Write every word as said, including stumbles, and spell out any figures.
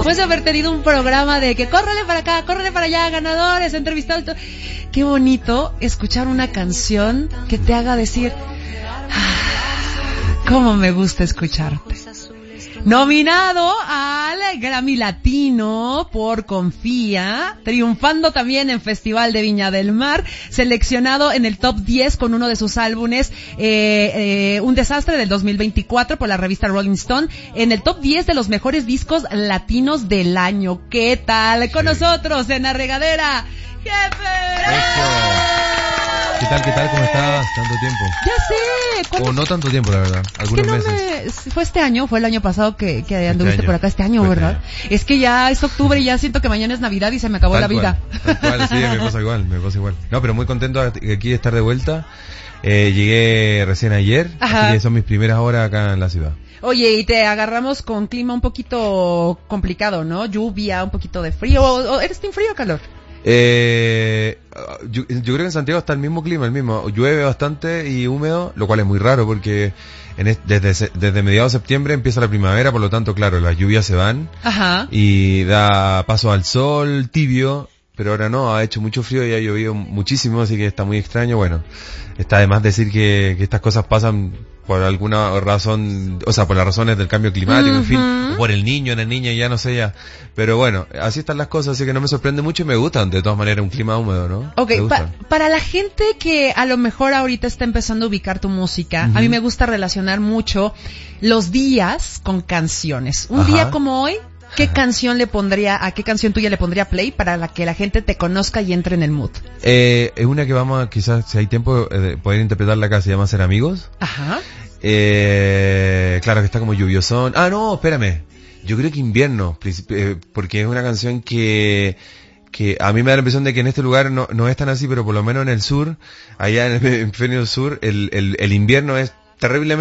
después de haber tenido un programa de que córrele para acá, córrele para allá, ganadores, entrevistados, qué bonito escuchar una canción que te haga decir, ah, cómo me gusta escucharte. Nominado al Grammy Latino por Confía, triunfando también en Festival de Viña del Mar, seleccionado en el top diez con uno de sus álbumes, eh, eh, Un Desastre del dos mil veinticuatro por la revista Rolling Stone, en el top diez de los mejores discos latinos del año. ¿Qué tal? Con sí. nosotros en la regadera, Jefe. ¿Qué tal, qué tal? ¿Cómo estás? Tanto tiempo. Ya sé. O no tanto tiempo, la verdad. Algunos es que no meses. Me... Fue este año, fue el año pasado que, que anduviste este por acá, este año, fue ¿verdad? Este año. Es que ya es octubre y ya siento que mañana es Navidad y se me acabó tal la vida. Cual, tal cual, sí, me pasa igual, me pasa igual. No, pero muy contento aquí de estar de vuelta. Eh, llegué recién ayer, Ajá. así que son mis primeras horas acá en la ciudad. Oye, y te agarramos con clima un poquito complicado, ¿no? Lluvia, un poquito de frío. ¿O eres team frío o calor? Eh, yo, yo creo que en Santiago está el mismo clima, el mismo. Llueve bastante y húmedo, lo cual es muy raro porque en este, desde, desde mediados de septiembre empieza la primavera, por lo tanto, claro, las lluvias se van. Ajá. Y da paso al sol tibio, pero ahora no, ha hecho mucho frío y ha llovido muchísimo, así que está muy extraño. Bueno, está de más decir que, que estas cosas pasan por alguna razón, o sea, por las razones del cambio climático, uh-huh. en fin, o por el niño, la niña, ya no sé ya. Pero bueno, así están las cosas, así que no me sorprende mucho y me gustan, de todas maneras, un clima húmedo, ¿no? Ok, pa- para la gente que a lo mejor ahorita está empezando a ubicar tu música, uh-huh. a mí me gusta relacionar mucho los días con canciones. Un Ajá. día como hoy, ¿qué canción le pondría, a qué canción tuya le pondría play para la que la gente te conozca y entre en el mood? Eh, es una que vamos a, quizás, si hay tiempo, eh, poder interpretarla acá, se llama Ser Amigos. Ajá. Eh, claro que está como lluviosón. Ah, no, espérame. Yo creo que Invierno, eh, porque es una canción que, que a mí me da la impresión de que en este lugar no, no es tan así, pero por lo menos en el sur, allá en el hemisferio sur, el, el, el invierno es terriblemente